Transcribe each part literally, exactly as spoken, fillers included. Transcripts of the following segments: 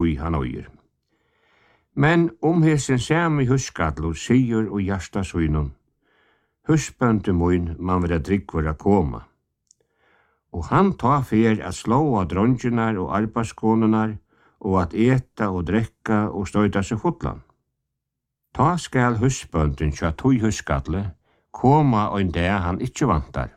tui han øyer. Men om hesen sami huskatlo sigur og hjärsta søynun, husbønte moin man vera drikkvar a koma. Og han ta fer at slå av dronjunar og arbeidsskonunar, og at eta og drekka og støyta seg fotlan. Ta skal husbønden tja tui huskatle koma ein dag han ikkje vantar,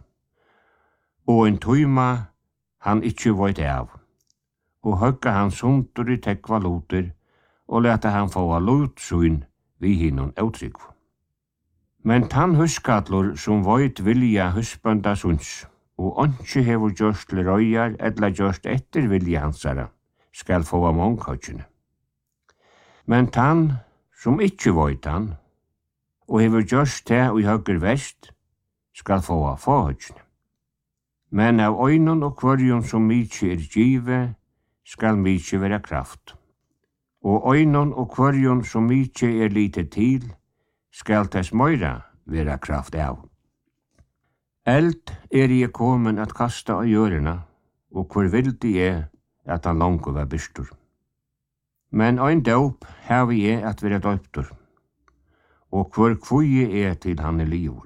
og ein tøyma han ikkje veit av, og høgga han suntur i tekva luter, og leta han få a lutsyn vi hinnon eutrykv. Men tann huskatlor som veit vilja husbønda sunds, og onki hefur gjørst til røyjar eller gjørst etter vilja hansara, skal få a mångkøtjene. Men tann som ikkje veit han, og hefur gjørst det og i høgger verst, skal få a fåhøtjene. Men av øynun og kvarjon som mykje er give, skal mykje vera kraft. Og øynun og kvarjon som mykje er lite til, skal tess møyra vera kraft av. Eld er jeg komen at kasta av jørena, og hvor vildi er at han langt var byrstur. Men ein dåp hevi er at vera døptur, og hvor kvøye er til han er livur.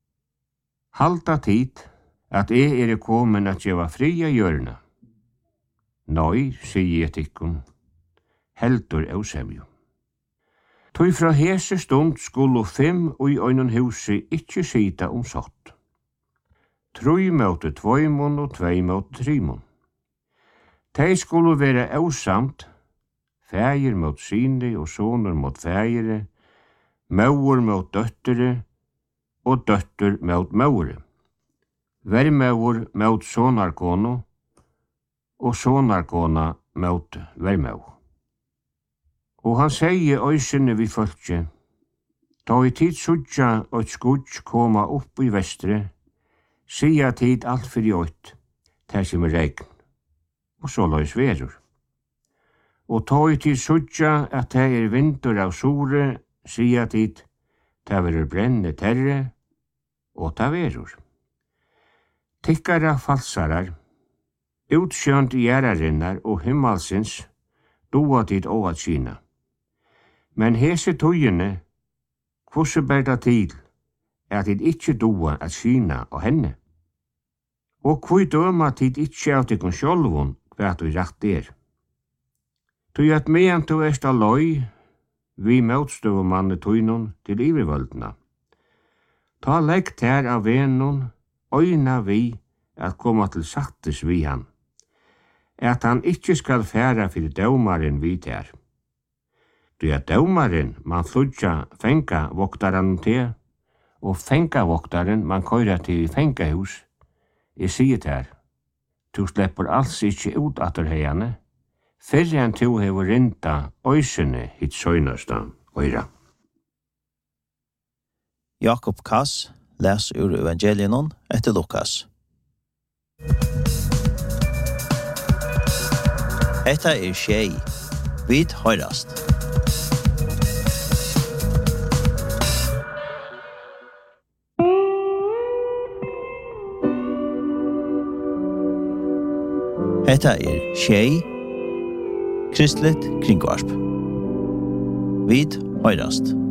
Halda tid at jeg er komen at jeg var fri av jørena. Nei, sier jeg tikkun, heldur av semju. Tøy fra hese stund skulle fem og i øynun huset ikkje sita om sått. Troi møte tvøymon og tvei møte trimon. Tei skulle være ausamt, fægir mot sine og soner mot fægire, mauer mot døttere og døtter mot mauere. Vermauer mot sonarkono og sonarkona mot vermau. Og han sier øysene vi følge, da i tid sudja og skudj koma opp i vestre, sia tid alt fyrir ått, ter som er regn, og så løys verur. Og ta i tid sudja at det er vinter av sore, sia tid, det verur brenne terre, og det verur. Tikkara falsarar, utsjönt gjerarinnar og himmalsins, doa tid og at kina. Men hese tøyene, hvordan ber det til, at tid ikkje doa at kina og henne? Og hvor døma tid ikkje av tikkun sjolvun, hva du rett er? Tøy at mean tu erst a løy, vi møtstøvumanne tøynun til ivervøldna. Ta legg ter av venun, øyna vi at koma til sattes vi han, at han ikkje skal færa fyrir dømaren vi ter. Du er dømaren man fludja fenga voktaran til, og fenga voktaren man køyra til fengahus. Jeg sier ter, du slepper alls ikkje ut atter heiane, fyrre enn tu hever rinda øysene hit søgnasta øyra. Jakob Kass les ur evangelienon etter Lukas. Hetta er Shei. Vid høyrast. Hetta er Shei. Kristlet kringvarp. Vid høyrast.